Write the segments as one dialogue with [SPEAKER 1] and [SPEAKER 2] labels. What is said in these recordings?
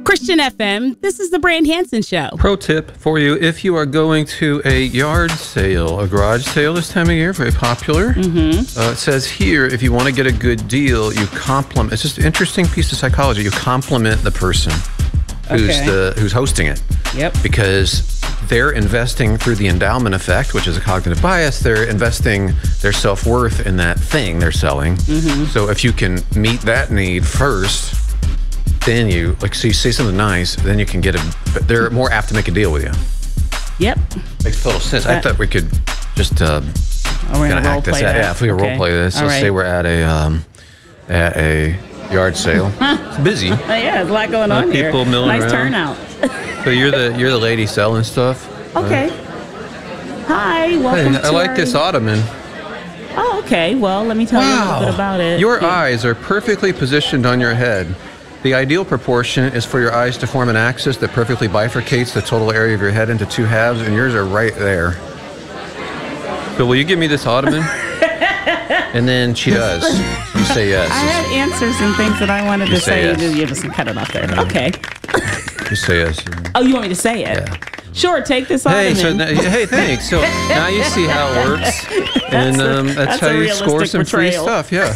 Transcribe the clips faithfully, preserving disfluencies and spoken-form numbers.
[SPEAKER 1] Christian F M, this is the Brand Hansen Show.
[SPEAKER 2] Pro tip for you, if you are going to a yard sale, a garage sale this time of year, very popular. Mm-hmm. Uh, it says here, if you want to get a good deal, you compliment. It's just an interesting piece of psychology. You compliment the person who's
[SPEAKER 1] Okay.
[SPEAKER 2] the who's hosting it.
[SPEAKER 1] Yep.
[SPEAKER 2] Because they're investing through the endowment effect, which is a cognitive bias. They're investing their self-worth in that thing they're selling. Mm-hmm. So if you can meet that need first, then you, like, so you say something nice, then you can get a, but they're more apt to make a deal with you.
[SPEAKER 1] Yep.
[SPEAKER 2] Makes total sense.
[SPEAKER 1] That,
[SPEAKER 2] I thought we could just uh,
[SPEAKER 1] oh, we're
[SPEAKER 2] kind of
[SPEAKER 1] gonna
[SPEAKER 2] act this
[SPEAKER 1] role
[SPEAKER 2] out.
[SPEAKER 1] play
[SPEAKER 2] Yeah, if we could
[SPEAKER 1] okay.
[SPEAKER 2] role play this.
[SPEAKER 1] All
[SPEAKER 2] Let's
[SPEAKER 1] right.
[SPEAKER 2] say we're at a um, at a yard sale. It's busy.
[SPEAKER 1] Oh, yeah, there's a lot going
[SPEAKER 2] Uh,
[SPEAKER 1] on here.
[SPEAKER 2] people milling
[SPEAKER 1] Nice
[SPEAKER 2] around.
[SPEAKER 1] turnout.
[SPEAKER 2] So you're the you're the lady selling stuff.
[SPEAKER 1] Okay. Hi,
[SPEAKER 2] Uh,
[SPEAKER 1] welcome
[SPEAKER 2] hey,
[SPEAKER 1] to
[SPEAKER 2] I like
[SPEAKER 1] our-
[SPEAKER 2] this ottoman.
[SPEAKER 1] Oh, okay. Well, let me tell you a little bit about it.
[SPEAKER 2] Your
[SPEAKER 1] Yeah.
[SPEAKER 2] eyes are perfectly positioned on your head. The ideal proportion is for your eyes to form an axis that perfectly bifurcates the total area of your head into two halves, and yours are right there. So will you give me this ottoman? And then she does. You say yes.
[SPEAKER 1] I had answers and things that I wanted
[SPEAKER 2] You
[SPEAKER 1] to
[SPEAKER 2] say
[SPEAKER 1] say.
[SPEAKER 2] yes.
[SPEAKER 1] You just cut it off there. Okay.
[SPEAKER 2] You say yes.
[SPEAKER 1] Oh, you want me to say it?
[SPEAKER 2] Yeah.
[SPEAKER 1] Sure, take this
[SPEAKER 2] Hey,
[SPEAKER 1] ottoman.
[SPEAKER 2] so now, hey, thanks. So now you see how it works, and
[SPEAKER 1] a-
[SPEAKER 2] um, that's,
[SPEAKER 1] that's
[SPEAKER 2] how
[SPEAKER 1] a
[SPEAKER 2] you score
[SPEAKER 1] realistic
[SPEAKER 2] some free
[SPEAKER 1] portrayal.
[SPEAKER 2] stuff. Yeah.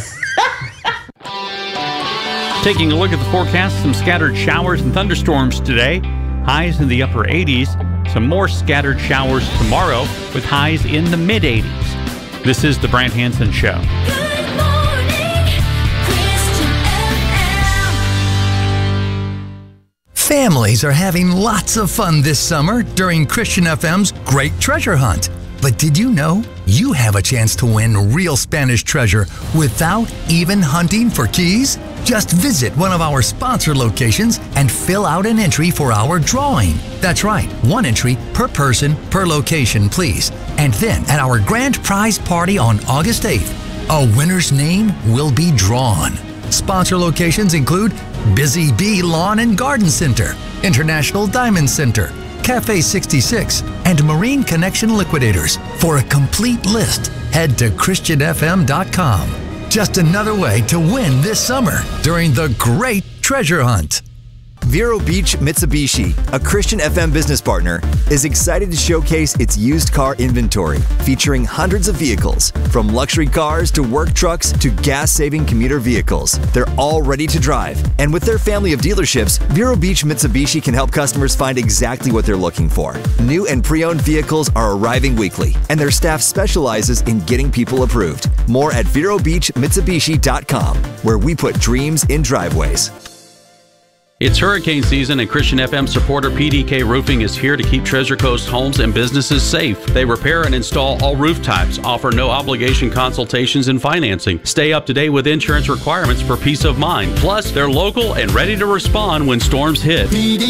[SPEAKER 3] Taking a look at the forecast, some scattered showers and thunderstorms today. Highs in the upper eighties. Some more scattered showers tomorrow with highs in the mid eighties. This is the Brand Hansen Show.
[SPEAKER 4] Good morning, Christian F M.
[SPEAKER 5] Families are having lots of fun this summer during Christian F M's Great Treasure Hunt. But did you know you have a chance to win real Spanish treasure without even hunting for keys? Just visit one of our sponsor locations and fill out an entry for our drawing. That's right, one entry per person per location, please. And then at our grand prize party on August eighth, a winner's name will be drawn. Sponsor locations include Busy Bee Lawn and Garden Center, International Diamond Center, Cafe sixty-six, and Marine Connection Liquidators. For a complete list, head to Christian F M dot com. Just another way to win this summer during the Great Treasure Hunt.
[SPEAKER 6] Vero Beach Mitsubishi, a Christian F M business partner, is excited to showcase its used car inventory featuring hundreds of vehicles, from luxury cars to work trucks to gas-saving commuter vehicles. They're all ready to drive, and with their family of dealerships, Vero Beach Mitsubishi can help customers find exactly what they're looking for. New and pre-owned vehicles are arriving weekly, and their staff specializes in getting people approved. More at Vero Beach Mitsubishi dot com, where we put dreams in driveways.
[SPEAKER 3] It's hurricane season, and Christian F M supporter P D K Roofing is here to keep Treasure Coast homes and businesses safe. They repair and install all roof types, offer no obligation consultations and financing. Stay up to date with insurance requirements for peace of mind. Plus, they're local and ready to respond when storms hit.